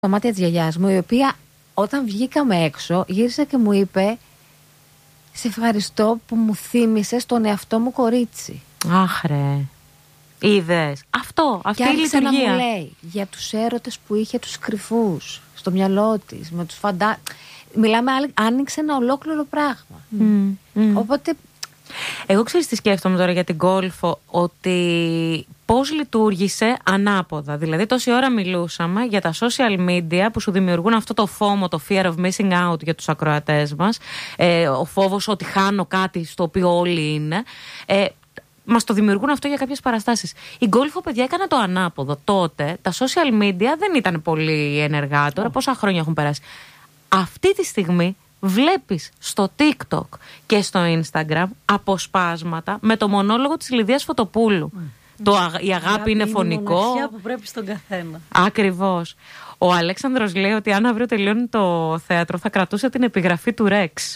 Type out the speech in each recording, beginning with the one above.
στα μάτια της γιαγιάς μου, η οποία όταν βγήκαμε έξω γύρισε και μου είπε: σε ευχαριστώ που μου θύμισες τον εαυτό μου κορίτσι. Αχ ρε, είδες. Αυτή η λειτουργία. Και να μου λέει για τους έρωτες που είχε τους κρυφούς στο μυαλό της, με τους μιλάμε, άνοιξε ένα ολόκληρο πράγμα. Οπότε εγώ ξέρεις τι σκέφτομαι τώρα για την Γκόλφο, ότι πώς λειτουργήσε ανάποδα. Δηλαδή τόση ώρα μιλούσαμε για τα social media που σου δημιουργούν αυτό το FOMO, το fear of missing out για τους ακροατές μας, ο φόβος ότι χάνω κάτι στο οποίο όλοι είναι. Μας το δημιουργούν αυτό για κάποιες παραστάσεις. Η Γκόλφο, παιδιά, έκανε το ανάποδο. Τότε τα social media δεν ήταν πολύ ενεργά. Τώρα πόσα χρόνια έχουν περάσει. Αυτή τη στιγμή βλέπεις στο TikTok και στο Instagram αποσπάσματα με το μονόλογο της Λιδίας Φωτοπούλου. Η αγάπη είναι φωνικό. Είναι η μοναξιά που πρέπει στον καθένα. Ακριβώς. Ο Αλέξανδρος λέει ότι αν αύριο τελειώνει το θέατρο θα κρατούσε την επιγραφή του Ρεξ.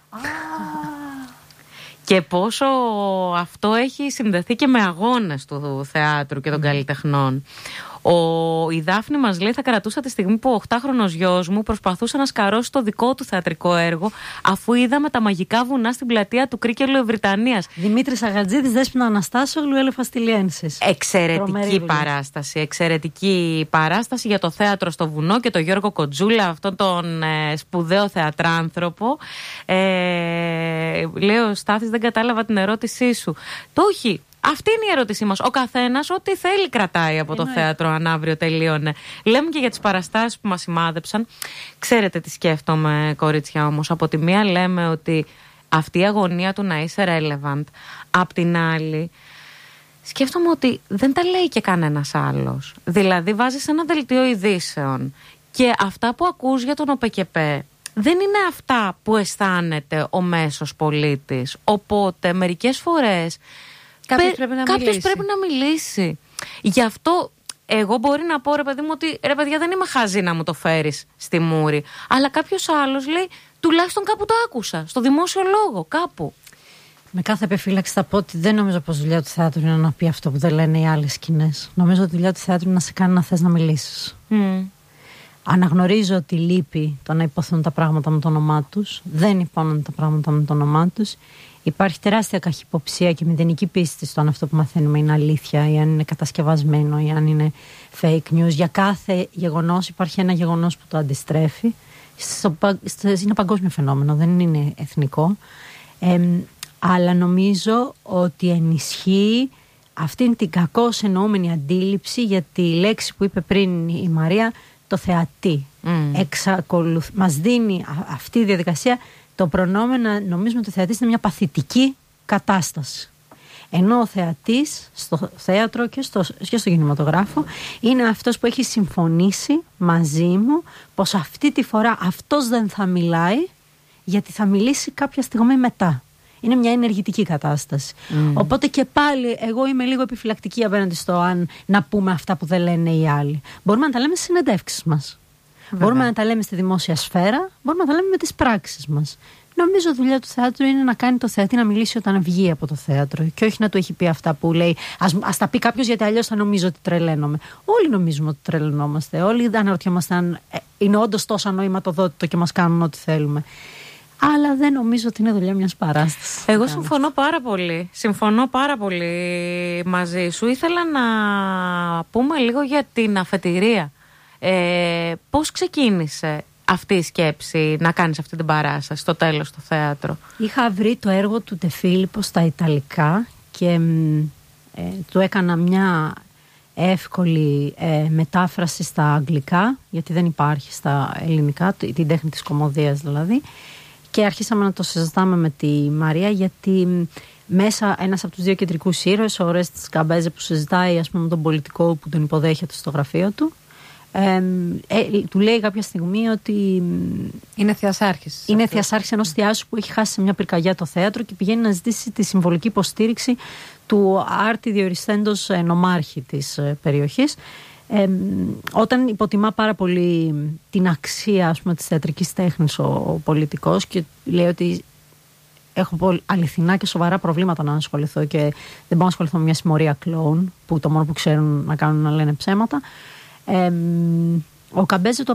Και πόσο αυτό έχει συνδεθεί και με αγώνες του θεάτρου και των καλλιτεχνών. Η Δάφνη μας λέει: θα κρατούσα τη στιγμή που ο 8χρονος γιος μου προσπαθούσε να σκαρώσει το δικό του θεατρικό έργο, αφού είδαμε τα μαγικά βουνά στην πλατεία του Κρίκελου Ευρυτανίας. Δημήτρης Αγατζίδης, Δέσποινα Αναστάσιογλου, Ελεφαστιλιένσης. Εξαιρετική παράσταση για το θέατρο στο βουνό και τον Γιώργο Κοτζούλα, αυτόν τον σπουδαίο θεατράνθρωπο. Λέω, Στάθης, δεν κατάλαβα την ερώτησή σου. Το όχι. Αυτή είναι η ερώτησή μας. Ο καθένας ό,τι θέλει κρατάει από το θέατρο αν αύριο τελείωνε. Λέμε και για τις παραστάσεις που μας σημάδεψαν. Ξέρετε τι σκέφτομαι, κορίτσια, όμως. Από τη μία λέμε ότι αυτή η αγωνία του να είσαι relevant. Απ' την άλλη, σκέφτομαι ότι δεν τα λέει και κανένας άλλος. Δηλαδή βάζεις ένα δελτίο ειδήσεων και αυτά που ακούς για τον ΟΠΕΚΕΠΕ δεν είναι αυτά που αισθάνεται ο μέσος πολίτης. Οπότε μερικές φορές κάποιος πρέπει να μιλήσει. Γι' αυτό εγώ μπορεί να πω, ρε παιδί μου, ότι ρε παιδιά, δεν είμαι χαζή να μου το φέρεις στη μούρη. Αλλά κάποιος άλλος λέει, τουλάχιστον κάπου το άκουσα. Στο δημόσιο λόγο, κάπου. Με κάθε επιφύλαξη θα πω ότι δεν νομίζω πως δουλειά του θεάτρου είναι να πει αυτό που δεν λένε οι άλλες σκηνές. Νομίζω ότι δουλειά του θεάτρου είναι να σε κάνει να θες να μιλήσεις. Αναγνωρίζω ότι λείπει το να υποθούν τα πράγματα με το όνομά τους. Δεν υπόνουν τα πράγματα με το όνομά τους. Υπάρχει τεράστια καχυποψία και μηδενική πίστη στο αν αυτό που μαθαίνουμε είναι αλήθεια ή αν είναι κατασκευασμένο ή αν είναι fake news. Για κάθε γεγονός υπάρχει ένα γεγονός που το αντιστρέφει. Είναι παγκόσμιο φαινόμενο, δεν είναι εθνικό. Αλλά νομίζω ότι ενισχύει αυτήν την κακώς εννοούμενη αντίληψη για τη λέξη που είπε πριν η Μαρία, το θεατή. Μας δίνει αυτή η διαδικασία το προνόμιο να νομίζουμε ότι ο θεατής είναι μια παθητική κατάσταση. Ενώ ο θεατής στο θέατρο και στο κινηματογράφο είναι αυτός που έχει συμφωνήσει μαζί μου πως αυτή τη φορά αυτός δεν θα μιλάει, γιατί θα μιλήσει κάποια στιγμή μετά. Είναι μια ενεργητική κατάσταση. Οπότε και πάλι εγώ είμαι λίγο επιφυλακτική απέναντι στο αν να πούμε αυτά που δεν λένε οι άλλοι. Μπορούμε να τα λέμε στις συνεντεύξεις μας. Μπορούμε να τα λέμε στη δημόσια σφαίρα, μπορούμε να τα λέμε με τις πράξεις μας. Νομίζω η δουλειά του θεάτρου είναι να κάνει το θεατή να μιλήσει όταν βγει από το θέατρο και όχι να του έχει πει αυτά που λέει. Ας τα πει κάποιος, γιατί αλλιώς θα νομίζω ότι τρελαίνομαι. Όλοι νομίζουμε ότι τρελαινόμαστε. Όλοι αναρωτιόμαστε αν είναι όντως τόσο ανοηματοδότητο και μας κάνουν ό,τι θέλουμε. Αλλά δεν νομίζω ότι είναι δουλειά μιας παράστασης. Εγώ συμφωνώ πάρα πολύ. Συμφωνώ πάρα πολύ μαζί σου. Ήθελα να πούμε λίγο για την αφετηρία. Πώς ξεκίνησε αυτή η σκέψη να κάνεις αυτή την παράσταση στο τέλος στο θέατρο? Είχα βρει το έργο του Τεφίλιππο στα Ιταλικά και του έκανα μια εύκολη μετάφραση στα αγγλικά, γιατί δεν υπάρχει στα ελληνικά, την τέχνη της κωμωδίας δηλαδή, και αρχίσαμε να το συζητάμε με τη Μαρία, γιατί μέσα ένας από τους δύο κεντρικούς ήρωες, ο Ορέστης Καμπέζε, που συζητάει ας πούμε με τον πολιτικό που τον υποδέχεται στο γραφείο του, του λέει κάποια στιγμή ότι είναι θεασάρχης. Είναι θεασάρχης ενός θεάσου που έχει χάσει σε μια πυρκαγιά το θέατρο και πηγαίνει να ζητήσει τη συμβολική υποστήριξη του άρτη διοριστέντος νομάρχη της περιοχής. Όταν υποτιμά πάρα πολύ την αξία ας πούμε, της θεατρικής τέχνης ο πολιτικός και λέει ότι έχω αληθινά και σοβαρά προβλήματα να ασχοληθώ και δεν μπορώ να ασχοληθώ με μια συμμορία κλόουν που το μόνο που ξέρουν να κάνουν να λένε ψέματα, Ο Καμπέζο το